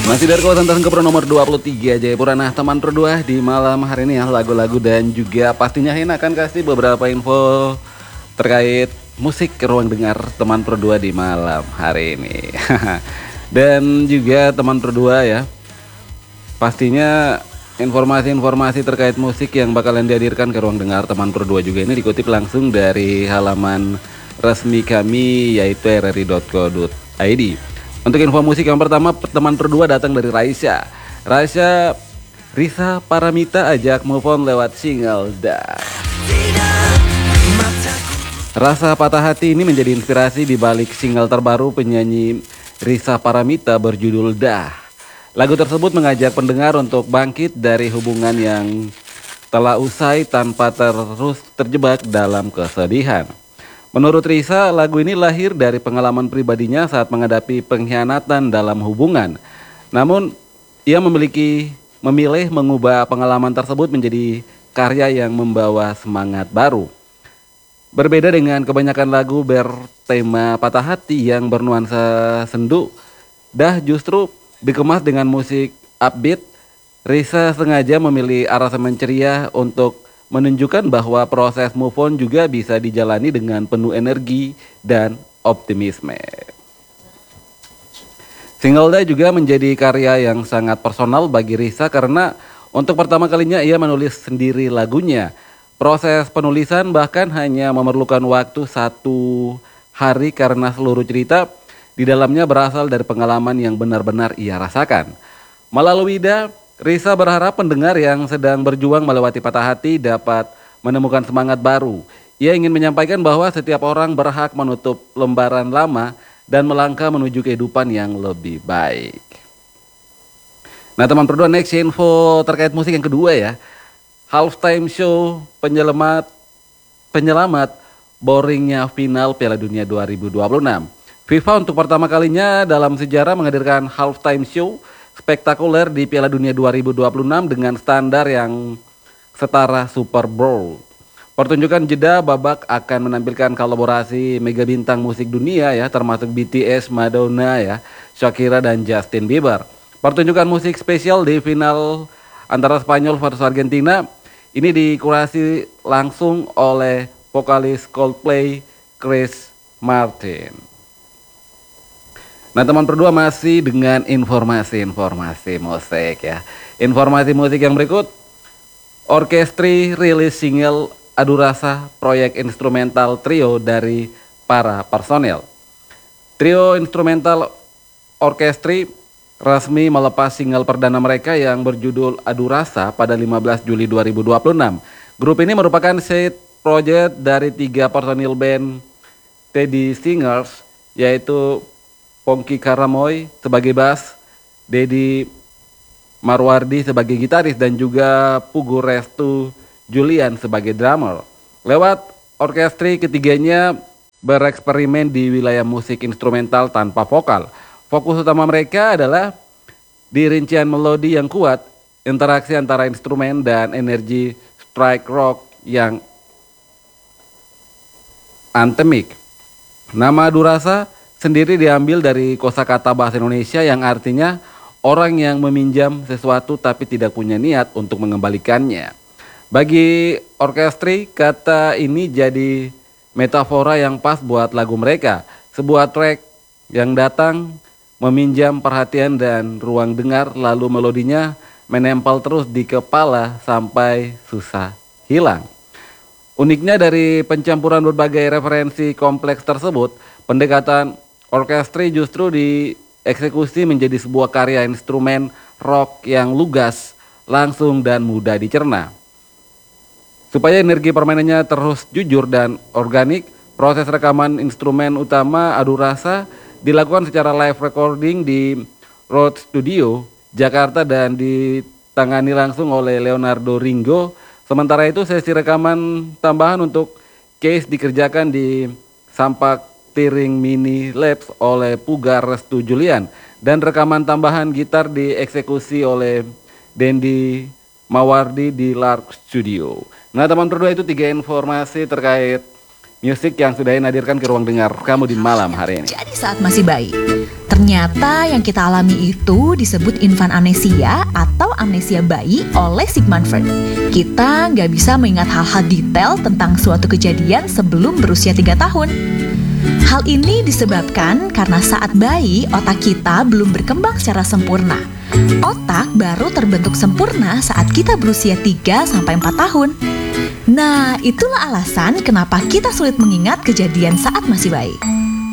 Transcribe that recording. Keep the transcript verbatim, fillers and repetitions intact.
Masih dari kawasan Tasengkep nomor dua puluh tiga Jayapura. Nah teman berdua di malam hari ini ya, lagu-lagu dan juga pastinya Hin akan kasih beberapa info terkait musik ke ruang dengar teman berdua di malam hari ini. Dan juga teman berdua ya, pastinya informasi-informasi terkait musik yang bakalan dihadirkan ke ruang dengar teman berdua juga ini dikutip langsung dari halaman resmi kami, yaitu r r i dot co dot i d. Untuk info musik yang pertama, teman berdua datang dari Raisa. Raisa Risa Paramita ajak move on lewat single Dah. Rasa patah hati ini menjadi inspirasi di balik single terbaru penyanyi Risa Paramita berjudul Dah. Lagu tersebut mengajak pendengar untuk bangkit dari hubungan yang telah usai tanpa terus terjebak dalam kesedihan. Menurut Risa, lagu ini lahir dari pengalaman pribadinya saat menghadapi pengkhianatan dalam hubungan. Namun, ia memiliki memilih mengubah pengalaman tersebut menjadi karya yang membawa semangat baru. Berbeda dengan kebanyakan lagu bertema patah hati yang bernuansa sendu, Dah justru dikemas dengan musik upbeat. Risa sengaja memilih aransemen ceria untuk menunjukkan bahwa proses move on juga bisa dijalani dengan penuh energi dan optimisme. Single Dah juga menjadi karya yang sangat personal bagi Risa karena untuk pertama kalinya ia menulis sendiri lagunya. Proses penulisan bahkan hanya memerlukan waktu satu hari karena seluruh cerita di dalamnya berasal dari pengalaman yang benar-benar ia rasakan. Melalui Dah, Risa berharap pendengar yang sedang berjuang melewati patah hati dapat menemukan semangat baru. Ia ingin menyampaikan bahwa setiap orang berhak menutup lembaran lama dan melangkah menuju kehidupan yang lebih baik. Nah teman berdua, next info terkait musik yang kedua ya. Halftime show penyelamat penyelamat boringnya final Piala Dunia dua ribu dua puluh enam. FIFA untuk pertama kalinya dalam sejarah menghadirkan halftime show spektakuler di Piala Dunia dua ribu dua puluh enam dengan standar yang setara Super Bowl. Pertunjukan jeda babak akan menampilkan kolaborasi mega bintang musik dunia ya, termasuk B T S, Madonna ya, Shakira dan Justin Bieber. Pertunjukan musik spesial di final antara Spanyol versus Argentina ini dikurasi langsung oleh vokalis Coldplay Chris Martin. Nah teman berdua, masih dengan informasi-informasi musik ya. Informasi musik yang berikut, Orkestri rilis single Adu Rasa, proyek instrumental trio dari para personel. Trio instrumental Orkestri resmi melepas single perdana mereka yang berjudul Adu Rasa pada lima belas Juli dua ribu dua puluh enam. Grup ini merupakan side project dari tiga personil band Teddy Singers, yaitu Pongki Karamoy sebagai bass, Dedi Marwardi sebagai gitaris, dan juga Pugu Restu Julian sebagai drummer. Lewat orkestri, ketiganya bereksperimen di wilayah musik instrumental tanpa vokal. Fokus utama mereka adalah di rincian melodi yang kuat, interaksi antara instrumen, dan energi strike rock yang anthemic. Nama Adu Rasa sendiri diambil dari kosakata bahasa Indonesia yang artinya orang yang meminjam sesuatu tapi tidak punya niat untuk mengembalikannya. Bagi orkestri, kata ini jadi metafora yang pas buat lagu mereka. Sebuah track yang datang meminjam perhatian dan ruang dengar, lalu melodinya menempel terus di kepala sampai susah hilang. Uniknya dari pencampuran berbagai referensi kompleks tersebut, pendekatan orkestri justru dieksekusi menjadi sebuah karya instrumen rock yang lugas, langsung dan mudah dicerna. Supaya energi permainannya terus jujur dan organik, proses rekaman instrumen utama Adu Rasa dilakukan secara live recording di Road Studio, Jakarta, dan ditangani langsung oleh Leonardo Ringo. Sementara itu sesi rekaman tambahan untuk case dikerjakan di Sampak Tiring Mini Labs oleh Pugar Restu Julian, dan rekaman tambahan gitar dieksekusi oleh Dendi Mawardi di Lark Studio. Nah teman berdua, itu tiga informasi terkait musik yang sudah hadirkan ke ruang dengar kamu di malam hari ini. Jadi saat masih bayi, Ternyata yang kita alami itu disebut infant amnesia atau amnesia bayi oleh Sigmund Freud. Kita nggak bisa mengingat hal-hal detail tentang suatu kejadian sebelum berusia tiga tahun. Hal ini disebabkan karena saat bayi otak kita belum berkembang secara sempurna. Otak baru terbentuk sempurna saat kita berusia tiga sampai empat tahun. Nah, itulah alasan kenapa kita sulit mengingat kejadian saat masih bayi.